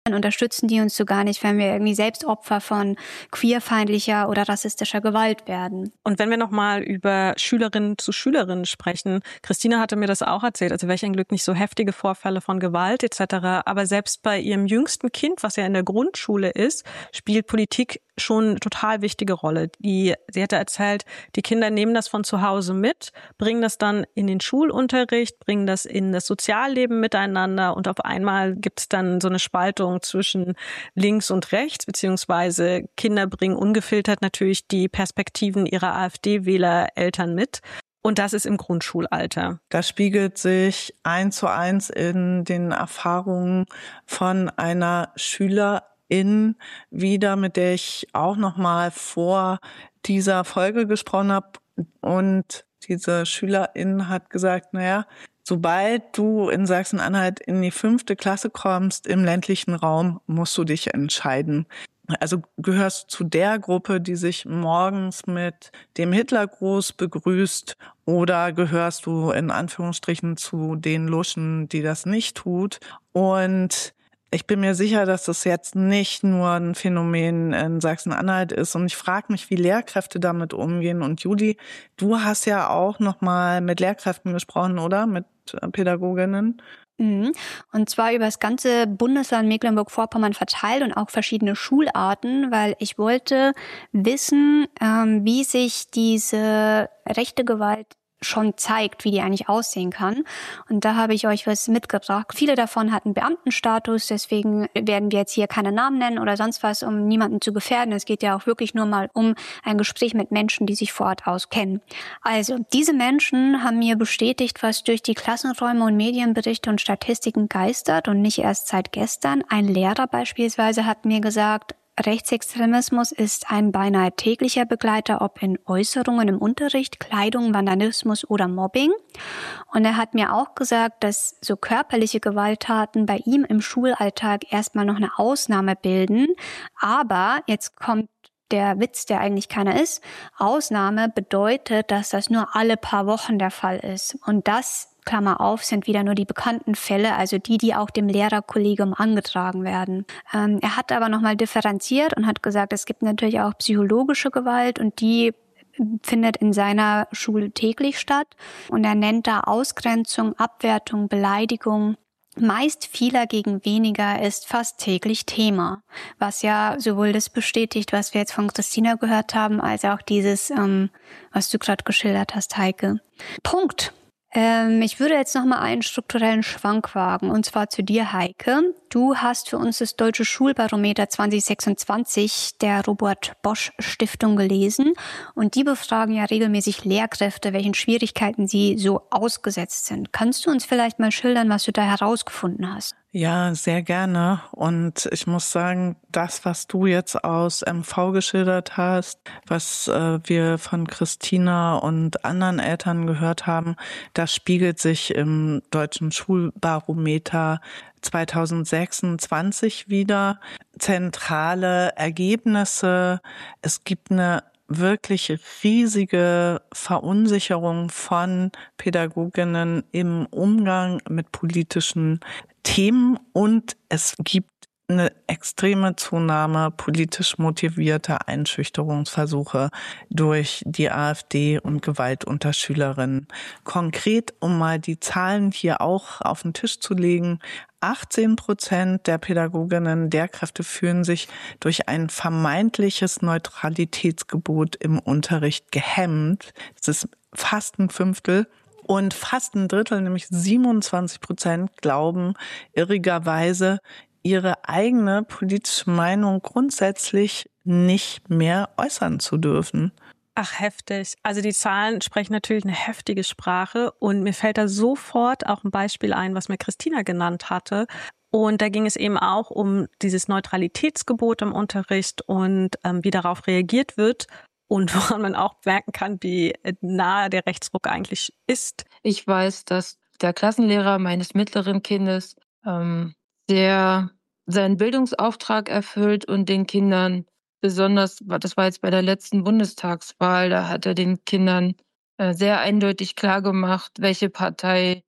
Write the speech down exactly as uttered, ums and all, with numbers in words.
dann unterstützen die uns so gar nicht, wenn wir irgendwie selbst Opfer von queerfeindlicher oder rassistischer Gewalt werden. Und wenn wir nochmal über Schülerinnen zu Schülerinnen sprechen, Christina hatte mir das auch erzählt, also welch ein Glück nicht so heftige Vorfälle von Gewalt et cetera, aber selbst bei ihrem jüngsten Kind, was ja in der Grundschule ist, spielt Politik schon eine total wichtige Rolle. Die, sie hatte erzählt, die Kinder nehmen das von zu Hause mit, bringen das dann in den Schulunterricht, bringen das in das Sozialleben miteinander und auf einmal gibt es dann so eine Spaltung zwischen links und rechts, beziehungsweise Kinder bringen ungefiltert natürlich die Perspektiven ihrer AfD-Wähler-Eltern mit. Und das ist im Grundschulalter. Das spiegelt sich eins zu eins in den Erfahrungen von einer Schülerin wieder, mit der ich auch noch mal vor dieser Folge gesprochen habe. Und diese Schülerin hat gesagt, naja, sobald du in Sachsen-Anhalt in die fünfte Klasse kommst, im ländlichen Raum, musst du dich entscheiden. Also gehörst zu der Gruppe, die sich morgens mit dem Hitlergruß begrüßt, oder gehörst du in Anführungsstrichen zu den Luschen, die das nicht tut? Und ich bin mir sicher, dass das jetzt nicht nur ein Phänomen in Sachsen-Anhalt ist. Und ich frage mich, wie Lehrkräfte damit umgehen. Und Judy, du hast ja auch noch mal mit Lehrkräften gesprochen, oder? Mit Pädagoginnen? Mhm. Und zwar über das ganze Bundesland Mecklenburg-Vorpommern verteilt und auch verschiedene Schularten, weil ich wollte wissen, ähm, wie sich diese rechte Gewalt schon zeigt, wie die eigentlich aussehen kann. Und da habe ich euch was mitgebracht. Viele davon hatten Beamtenstatus, deswegen werden wir jetzt hier keine Namen nennen oder sonst was, um niemanden zu gefährden. Es geht ja auch wirklich nur mal um ein Gespräch mit Menschen, die sich vor Ort auskennen. Also, diese Menschen haben mir bestätigt, was durch die Klassenräume und Medienberichte und Statistiken geistert und nicht erst seit gestern. Ein Lehrer beispielsweise hat mir gesagt, Rechtsextremismus ist ein beinahe täglicher Begleiter, ob in Äußerungen im Unterricht, Kleidung, Vandalismus oder Mobbing. Und er hat mir auch gesagt, dass so körperliche Gewalttaten bei ihm im Schulalltag erstmal noch eine Ausnahme bilden. Aber jetzt kommt der Witz, der eigentlich keiner ist. Ausnahme bedeutet, dass das nur alle paar Wochen der Fall ist. Und das, Klammer auf, sind wieder nur die bekannten Fälle, also die, die auch dem Lehrerkollegium angetragen werden. Ähm, er hat aber nochmal differenziert und hat gesagt, es gibt natürlich auch psychologische Gewalt und die findet in seiner Schule täglich statt. Und er nennt da Ausgrenzung, Abwertung, Beleidigung. Meist vieler gegen weniger ist fast täglich Thema, was ja sowohl das bestätigt, was wir jetzt von Christina gehört haben, als auch dieses, ähm, was du gerade geschildert hast, Heike. Punkt. Ähm, ich würde jetzt nochmal einen strukturellen Schwank wagen, und zwar zu dir, Heike. Du hast für uns das Deutsche Schulbarometer zwanzig sechsundzwanzig der Robert-Bosch-Stiftung gelesen. Und die befragen ja regelmäßig Lehrkräfte, welchen Schwierigkeiten sie so ausgesetzt sind. Kannst du uns vielleicht mal schildern, was du da herausgefunden hast? Ja, sehr gerne. Und ich muss sagen, das, was du jetzt aus M V geschildert hast, was äh, wir von Christina und anderen Eltern gehört haben, das spiegelt sich im Deutschen Schulbarometer zwanzig sechsundzwanzig wieder. Zentrale Ergebnisse. Es gibt eine wirklich riesige Verunsicherung von Pädagoginnen im Umgang mit politischen Themen und es gibt eine extreme Zunahme politisch motivierter Einschüchterungsversuche durch die AfD und Gewalt unter Schülerinnen. Konkret, um mal die Zahlen hier auch auf den Tisch zu legen, achtzehn Prozent der Pädagoginnen, Lehrkräfte fühlen sich durch ein vermeintliches Neutralitätsgebot im Unterricht gehemmt. Das ist fast ein Fünftel. Und fast ein Drittel, nämlich siebenundzwanzig Prozent, glauben irrigerweise, ihre eigene politische Meinung grundsätzlich nicht mehr äußern zu dürfen. Ach, heftig. Also die Zahlen sprechen natürlich eine heftige Sprache und mir fällt da sofort auch ein Beispiel ein, was mir Christina genannt hatte. Und da ging es eben auch um dieses Neutralitätsgebot im Unterricht und ähm, wie darauf reagiert wird. Und woran man auch merken kann, wie nahe der Rechtsruck eigentlich ist. Ich weiß, dass der Klassenlehrer meines mittleren Kindes ähm, sehr seinen Bildungsauftrag erfüllt und den Kindern besonders, das war jetzt bei der letzten Bundestagswahl, da hat er den Kindern äh, sehr eindeutig klargemacht, welche Partei